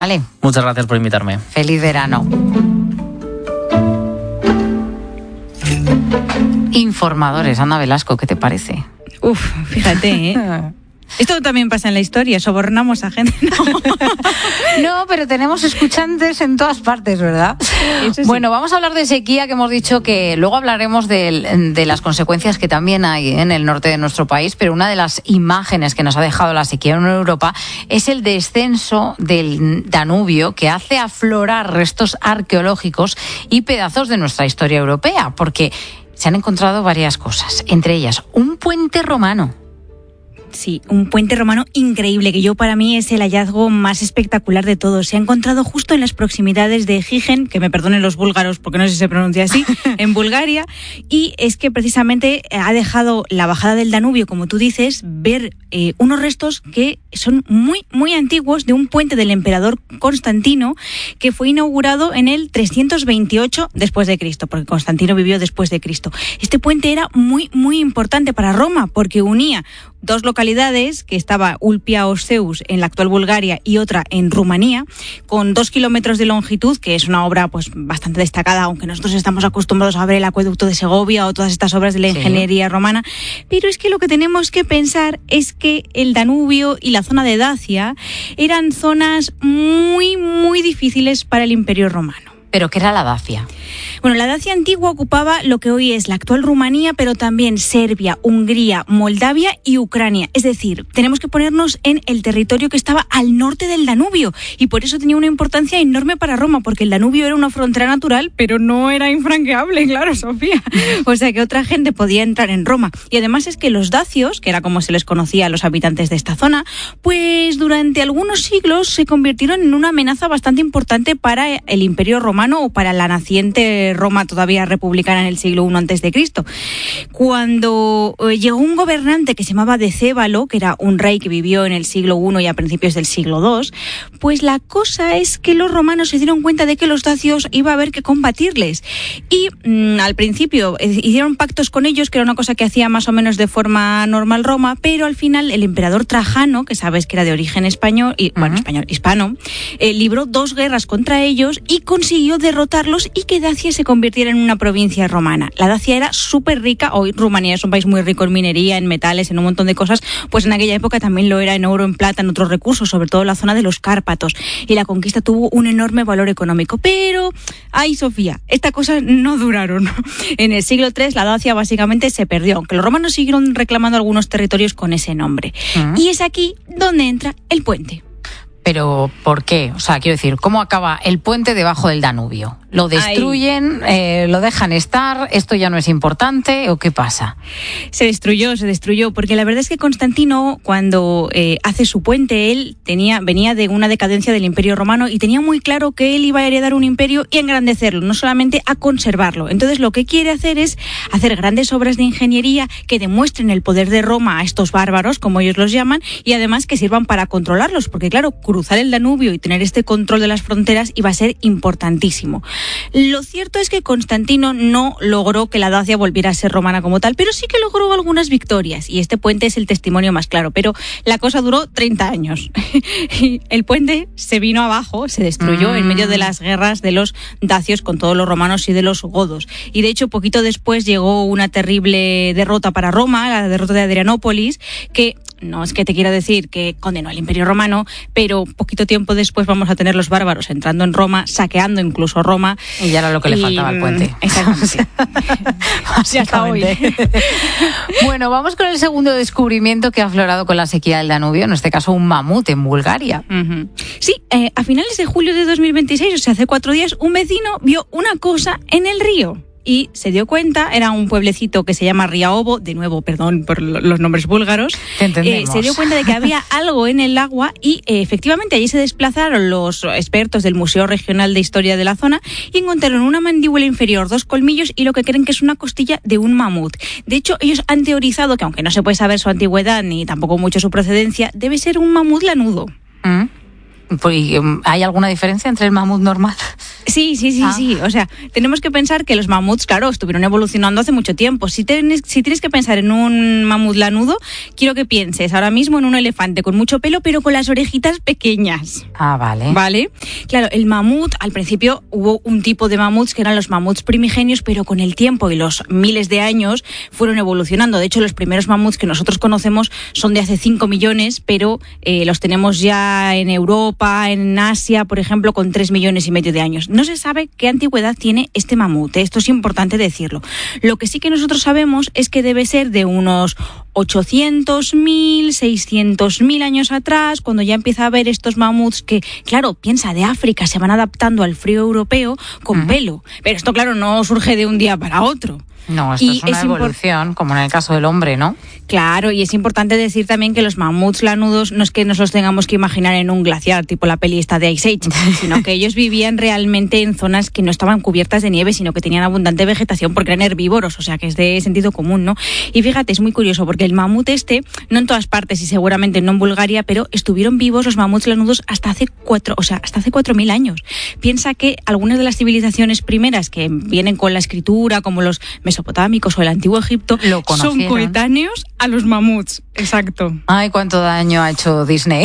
Vale. Muchas gracias por invitarme. Feliz verano. Informadores, Ana Velasco, ¿qué te parece? Fíjate, Esto también pasa en la historia, sobornamos a gente. No, pero tenemos escuchantes en todas partes, ¿verdad? Eso sí. Bueno, vamos a hablar de sequía, que hemos dicho que luego hablaremos de las consecuencias que también hay en el norte de nuestro país, pero una de las imágenes que nos ha dejado la sequía en Europa es el descenso del Danubio, que hace aflorar restos arqueológicos y pedazos de nuestra historia europea, porque se han encontrado varias cosas, entre ellas un puente romano. Sí, un puente romano increíble, que para mí es el hallazgo más espectacular de todos. Se ha encontrado justo en las proximidades de Gigen, que me perdonen los búlgaros porque no sé si se pronuncia así, en Bulgaria, y es que precisamente ha dejado la bajada del Danubio, como tú dices, ver unos restos que son muy, muy antiguos de un puente del emperador Constantino que fue inaugurado en el 328 después de Cristo, porque Constantino vivió después de Cristo. Este puente era muy, muy importante para Roma porque unía dos localidades, que estaba Ulpia Oseus en la actual Bulgaria y otra en Rumanía, con 2 kilómetros de longitud, que es una obra pues bastante destacada, aunque nosotros estamos acostumbrados a ver el acueducto de Segovia o todas estas obras de la ingeniería romana. Pero es que lo que tenemos que pensar es que el Danubio y la zona de Dacia eran zonas muy, muy difíciles para el Imperio Romano. ¿Pero qué era la Dacia? Bueno, la Dacia antigua ocupaba lo que hoy es la actual Rumanía, pero también Serbia, Hungría, Moldavia y Ucrania. Es decir, tenemos que ponernos en el territorio que estaba al norte del Danubio, y por eso tenía una importancia enorme para Roma, porque el Danubio era una frontera natural, pero no era infranqueable, claro, Sofía. O sea que otra gente podía entrar en Roma. Y además es que los dacios, que era como se les conocía a los habitantes de esta zona, pues durante algunos siglos se convirtieron en una amenaza bastante importante para el Imperio Romano o para la naciente Roma todavía republicana en el siglo I a.C. Cuando llegó un gobernante que se llamaba Decébalo, que era un rey que vivió en el siglo I y a principios del siglo II, pues la cosa es que los romanos se dieron cuenta de que los dacios iba a haber que combatirles. Y al principio hicieron pactos con ellos, que era una cosa que hacía más o menos de forma normal Roma, pero al final el emperador Trajano, que sabes que era de origen español, hispano, libró 2 guerras contra ellos y consiguió derrotarlos y que Dacia se convirtiera en una provincia romana. La Dacia era súper rica, hoy Rumanía es un país muy rico en minería, en metales, en un montón de cosas, pues en aquella época también lo era en oro, en plata, en otros recursos, sobre todo la zona de los Cárpatos, y la conquista tuvo un enorme valor económico. Pero, ay Sofía, estas cosas no duraron. En el siglo III la Dacia básicamente se perdió, aunque los romanos siguieron reclamando algunos territorios con ese nombre. Y es aquí donde entra el puente. ¿Pero por qué? O sea, quiero decir, ¿cómo acaba el puente debajo del Danubio? ¿Lo destruyen? ¿Lo dejan estar? ¿Esto ya no es importante? ¿O qué pasa? Se destruyó, porque la verdad es que Constantino, cuando hace su puente, él venía de una decadencia del Imperio Romano y tenía muy claro que él iba a heredar un imperio y engrandecerlo, no solamente a conservarlo. Entonces lo que quiere hacer es hacer grandes obras de ingeniería que demuestren el poder de Roma a estos bárbaros, como ellos los llaman, y además que sirvan para controlarlos, porque claro, cruzar el Danubio y tener este control de las fronteras iba a ser importantísimo. Lo cierto es que Constantino no logró que la Dacia volviera a ser romana como tal, pero sí que logró algunas victorias, y este puente es el testimonio más claro, pero la cosa duró 30 años. Y el puente se vino abajo, se destruyó en medio de las guerras de los dacios con todos los romanos y de los godos. Y de hecho, poquito después llegó una terrible derrota para Roma, la derrota de Adrianópolis, que no es que te quiera decir que condenó al Imperio Romano, pero poquito tiempo después vamos a tener los bárbaros entrando en Roma, saqueando incluso Roma. Y ya era lo que le faltaba al puente. Exactamente. Ya está hoy. Bueno, vamos con el segundo descubrimiento que ha aflorado con la sequía del Danubio, en este caso un mamut en Bulgaria. Sí, a finales de julio de 2026, o sea, hace 4 días, un vecino vio una cosa en el río. Y se dio cuenta, era un pueblecito que se llama Riaobo, de nuevo, perdón por los nombres búlgaros, se dio cuenta de que había algo en el agua y efectivamente allí se desplazaron los expertos del Museo Regional de Historia de la zona y encontraron una mandíbula inferior, 2 colmillos y lo que creen que es una costilla de un mamut. De hecho, ellos han teorizado que aunque no se puede saber su antigüedad ni tampoco mucho su procedencia, debe ser un mamut lanudo. ¿Hay alguna diferencia entre el mamut normal Sí. O sea, tenemos que pensar que los mamuts, claro, estuvieron evolucionando hace mucho tiempo. Si tienes que pensar en un mamut lanudo, quiero que pienses ahora mismo en un elefante con mucho pelo, pero con las orejitas pequeñas. Vale. Vale. Claro, el mamut, al principio hubo un tipo de mamuts que eran los mamuts primigenios, pero con el tiempo y los miles de años fueron evolucionando. De hecho, los primeros mamuts que nosotros conocemos son de hace 5 millones, pero los tenemos ya en Europa, en Asia, por ejemplo, con 3,5 millones de años. No se sabe qué antigüedad tiene este mamut, esto es importante decirlo. Lo que sí que nosotros sabemos es que debe ser de unos 800.000, 600.000 años atrás, cuando ya empieza a haber estos mamuts que, claro, piensa, de África se van adaptando al frío europeo con pelo. Pero esto, claro, no surge de un día para otro. No, esto es una evolución, como en el caso del hombre, ¿no? Claro, y es importante decir también que los mamuts lanudos no es que nos los tengamos que imaginar en un glaciar, tipo la peli esta de Ice Age, sino que ellos vivían realmente en zonas que no estaban cubiertas de nieve, sino que tenían abundante vegetación porque eran herbívoros, o sea que es de sentido común, ¿no? Y fíjate, es muy curioso porque el mamut no en todas partes y seguramente no en Bulgaria, pero estuvieron vivos los mamuts lanudos hasta hace 4.000 años. Piensa que algunas de las civilizaciones primeras que vienen con la escritura, como los mesopotámicos o el antiguo Egipto, son coetáneos a los mamuts. Exacto. Ay, cuánto daño ha hecho Disney.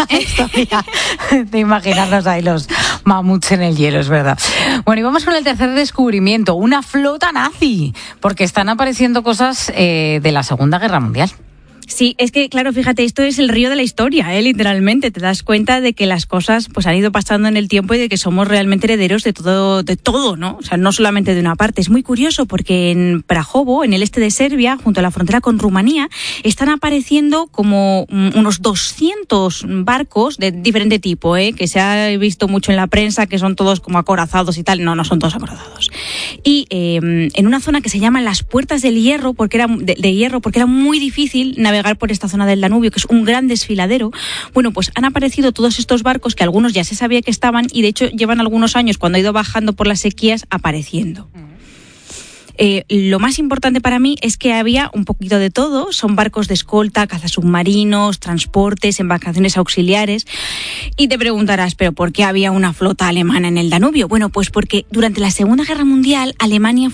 De imaginarnos ahí los mamuts en el hielo, es verdad. Bueno, y vamos con el tercer descubrimiento, una flota nazi, porque están apareciendo cosas de la Segunda Guerra Mundial. Sí, es que, claro, fíjate, esto es el río de la historia, literalmente. Te das cuenta de que las cosas pues han ido pasando en el tiempo y de que somos realmente herederos de todo, ¿no? O sea, no solamente de una parte. Es muy curioso porque en Prahovo, en el este de Serbia, junto a la frontera con Rumanía, están apareciendo como unos 200 barcos de diferente tipo, que se ha visto mucho en la prensa, que son todos como acorazados y tal. No son todos acorazados. Y en una zona que se llama las Puertas del Hierro, porque era de hierro, porque era muy difícil navegar por esta zona del Danubio, que es un gran desfiladero. Bueno, pues han aparecido todos estos barcos que algunos ya se sabía que estaban y de hecho llevan algunos años, cuando ha ido bajando por las sequías, apareciendo. Lo más importante para mí es que había un poquito de todo. Son barcos de escolta, cazasubmarinos, transportes, embarcaciones auxiliares. Y te preguntarás, ¿pero por qué había una flota alemana en el Danubio? Bueno, pues porque durante la Segunda Guerra Mundial Alemania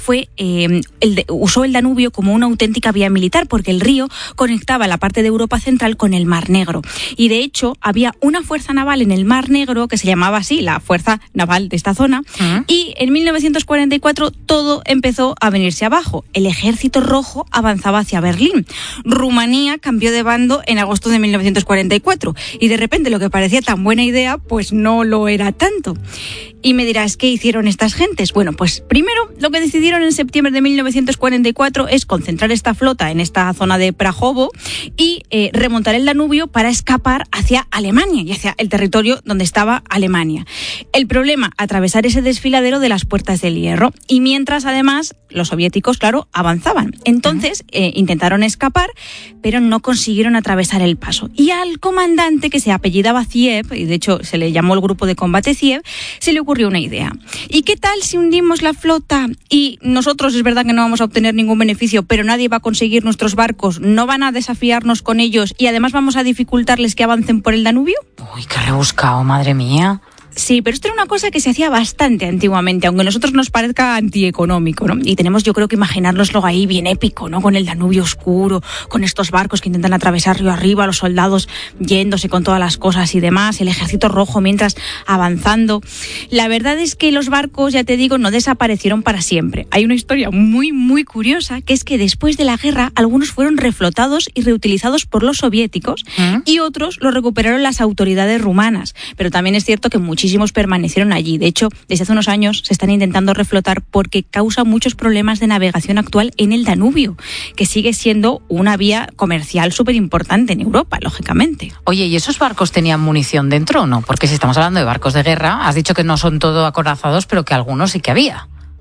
usó el Danubio como una auténtica vía militar, porque el río conectaba la parte de Europa Central con el Mar Negro. Y de hecho había una fuerza naval en el Mar Negro que se llamaba así, la Fuerza Naval de esta zona. Y en 1944 todo empezó a venirse abajo. El Ejército Rojo avanzaba hacia Berlín. Rumanía cambió de bando en agosto de 1944 y de repente lo que parecía tan buena idea pues no lo era tanto. Y me dirás, ¿qué hicieron estas gentes? Bueno, pues primero lo que decidieron en septiembre de 1944 es concentrar esta flota en esta zona de Prahovo y remontar el Danubio para escapar hacia Alemania y hacia el territorio donde estaba Alemania. El problema, atravesar ese desfiladero de las Puertas del Hierro. Y mientras, además, los soviéticos, claro, avanzaban. Entonces, intentaron escapar, pero no consiguieron atravesar el paso. Y al comandante, que se apellidaba Ziev, y de hecho se le llamó el grupo de combate Ziev, se le ocurrió una idea. ¿Y qué tal si hundimos la flota y nosotros es verdad que no vamos a obtener ningún beneficio, pero nadie va a conseguir nuestros barcos, no van a desafiarnos con ellos y además vamos a dificultarles que avancen por el Danubio? Uy, qué rebuscado, madre mía. Sí, pero esto era una cosa que se hacía bastante antiguamente, aunque a nosotros nos parezca antieconómico, ¿no? Y tenemos, yo creo, que imaginárnoslo ahí bien épico, ¿no? Con el Danubio oscuro, con estos barcos que intentan atravesar río arriba, los soldados yéndose con todas las cosas y demás, el Ejército Rojo mientras avanzando. La verdad es que los barcos, ya te digo, no desaparecieron para siempre. Hay una historia muy, muy curiosa, que es que después de la guerra, algunos fueron reflotados y reutilizados por los soviéticos y otros los recuperaron las autoridades rumanas. Pero también es cierto que muchísimos permanecieron allí. De hecho, desde hace unos años se están intentando reflotar porque causa muchos problemas de navegación actual en el Danubio, que sigue siendo una vía comercial súper importante en Europa, lógicamente. Oye, ¿y esos barcos tenían munición dentro o no? Porque si estamos hablando de barcos de guerra, has dicho que no son todo acorazados, pero que algunos sí que había.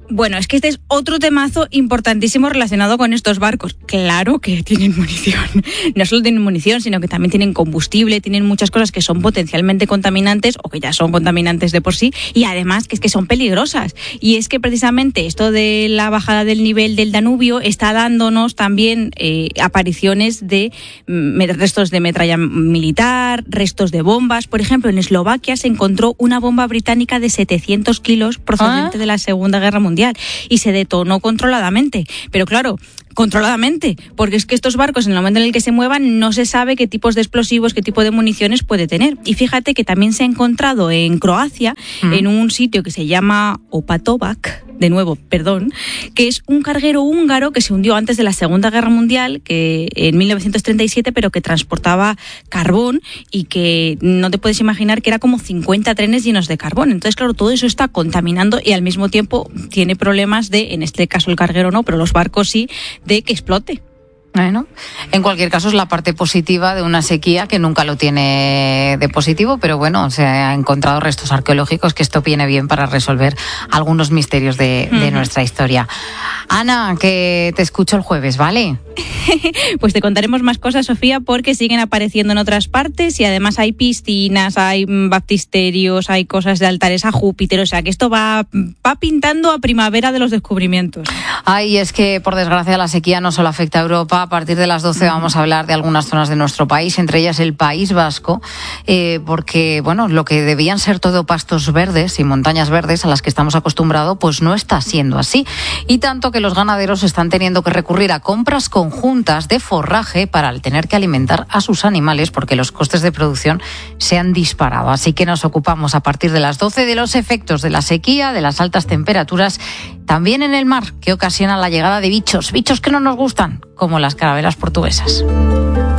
Bueno, es que este es otro temazo importantísimo relacionado con estos barcos. Claro que tienen munición. No solo tienen munición, sino que también tienen combustible, tienen muchas cosas que son potencialmente contaminantes o que ya son contaminantes de por sí, y además que es que son peligrosas. Y es que precisamente esto de la bajada del nivel del Danubio está dándonos también apariciones de restos de metralla militar, restos de bombas. Por ejemplo, en Eslovaquia se encontró una bomba británica de 700 kilos procedente de la Segunda Guerra Mundial y se detonó controladamente. Pero claro, controladamente, porque es que estos barcos, en el momento en el que se muevan, no se sabe qué tipos de explosivos, qué tipo de municiones puede tener. Y fíjate que también se ha encontrado en Croacia, en un sitio que se llama Opatovac, que es un carguero húngaro que se hundió antes de la Segunda Guerra Mundial, que en 1937, pero que transportaba carbón y que no te puedes imaginar que era como 50 trenes llenos de carbón. Entonces, claro, todo eso está contaminando y al mismo tiempo tiene problemas de, en este caso el carguero no, pero los barcos sí, de que explote. Bueno, en cualquier caso es la parte positiva de una sequía que nunca lo tiene de positivo, pero bueno, se ha encontrado restos arqueológicos, que esto viene bien para resolver algunos misterios de nuestra historia. Ana, que te escucho el jueves, ¿vale? Pues te contaremos más cosas, Sofía, porque siguen apareciendo en otras partes y además hay piscinas, hay baptisterios, hay cosas de altares a Júpiter, o sea que esto va pintando a primavera de los descubrimientos. Ay, es que por desgracia la sequía no solo afecta a Europa. A partir de las 12 vamos a hablar de algunas zonas de nuestro país, entre ellas el País Vasco, porque bueno, lo que debían ser todo pastos verdes y montañas verdes a las que estamos acostumbrados, pues no está siendo así. Y tanto que los ganaderos están teniendo que recurrir a compras conjuntas de forraje para tener que alimentar a sus animales, porque los costes de producción se han disparado. Así que nos ocupamos a partir de las 12 de los efectos de la sequía, de las altas temperaturas, también en el mar, que ocasiona la llegada de bichos que no nos gustan, como las carabelas portuguesas.